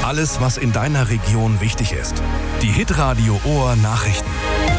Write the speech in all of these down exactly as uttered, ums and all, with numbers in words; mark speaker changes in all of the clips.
Speaker 1: Alles, was in deiner Region wichtig ist. Die Hitradio Ohr Nachrichten.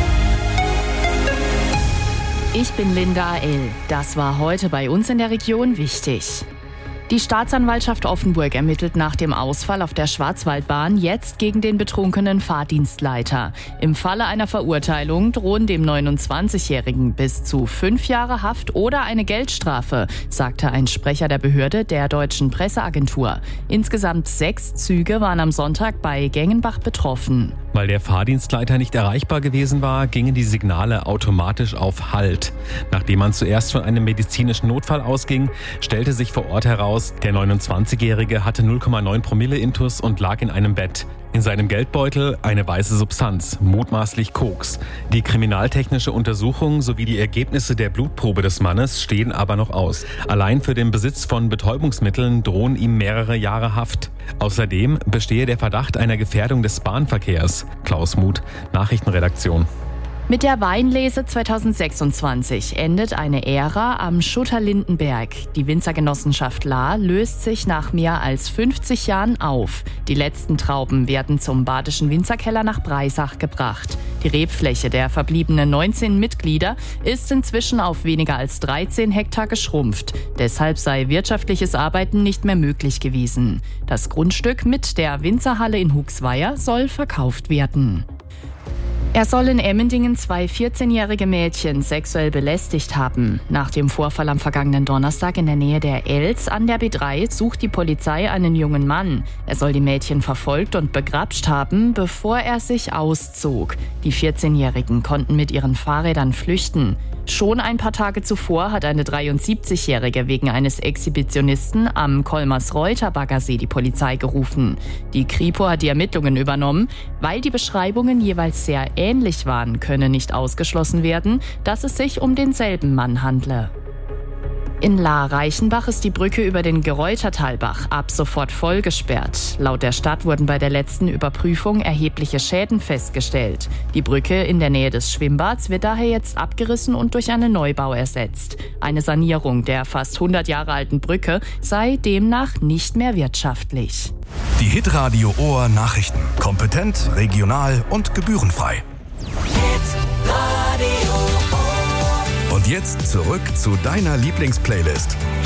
Speaker 2: Ich bin Linda A L. Das war heute bei uns in der Region wichtig. Die Staatsanwaltschaft Offenburg ermittelt nach dem Ausfall auf der Schwarzwaldbahn jetzt gegen den betrunkenen Fahrdienstleiter. Im Falle einer Verurteilung drohen dem neunundzwanzigjährigen bis zu fünf Jahre Haft oder eine Geldstrafe, sagte ein Sprecher der Behörde der Deutschen Presseagentur. Insgesamt sechs Züge waren am Sonntag bei Gengenbach betroffen.
Speaker 3: Weil der Fahrdienstleiter nicht erreichbar gewesen war, gingen die Signale automatisch auf Halt. Nachdem man zuerst von einem medizinischen Notfall ausging, stellte sich vor Ort heraus, der neunundzwanzigjährige hatte null Komma neun Promille Intus und lag in einem Bett. In seinem Geldbeutel eine weiße Substanz, mutmaßlich Koks. Die kriminaltechnische Untersuchung sowie die Ergebnisse der Blutprobe des Mannes stehen aber noch aus. Allein für den Besitz von Betäubungsmitteln drohen ihm mehrere Jahre Haft. Außerdem bestehe der Verdacht einer Gefährdung des Bahnverkehrs. Klaus Muth, Nachrichtenredaktion.
Speaker 2: Mit der Weinlese zweitausendsechsundzwanzig endet eine Ära am Schutter-Lindenberg. Die Winzergenossenschaft Lahr löst sich nach mehr als fünfzig Jahren auf. Die letzten Trauben werden zum Badischen Winzerkeller nach Breisach gebracht. Die Rebfläche der verbliebenen neunzehn Mitglieder ist inzwischen auf weniger als dreizehn Hektar geschrumpft. Deshalb sei wirtschaftliches Arbeiten nicht mehr möglich gewesen. Das Grundstück mit der Winzerhalle in Huxweier soll verkauft werden. Er soll in Emmendingen zwei vierzehnjährige Mädchen sexuell belästigt haben. Nach dem Vorfall am vergangenen Donnerstag in der Nähe der Elz an der B drei sucht die Polizei einen jungen Mann. Er soll die Mädchen verfolgt und begrapscht haben, bevor er sich auszog. Die vierzehnjährigen konnten mit ihren Fahrrädern flüchten. Schon ein paar Tage zuvor hat eine dreiundsiebzigjährige wegen eines Exhibitionisten am Kolmers-Reuter-Baggersee die Polizei gerufen. Die Kripo hat die Ermittlungen übernommen. Weil die Beschreibungen jeweils sehr ähnlich waren, könne nicht ausgeschlossen werden, dass es sich um denselben Mann handle. In Lahr-Reichenbach ist die Brücke über den Gereutertalbach ab sofort voll gesperrt. Laut der Stadt wurden bei der letzten Überprüfung erhebliche Schäden festgestellt. Die Brücke in der Nähe des Schwimmbads wird daher jetzt abgerissen und durch einen Neubau ersetzt. Eine Sanierung der fast hundert Jahre alten Brücke sei demnach nicht mehr wirtschaftlich.
Speaker 1: Die Hitradio Ohr Nachrichten. Kompetent, regional und gebührenfrei. Und jetzt zurück zu deiner Lieblingsplaylist.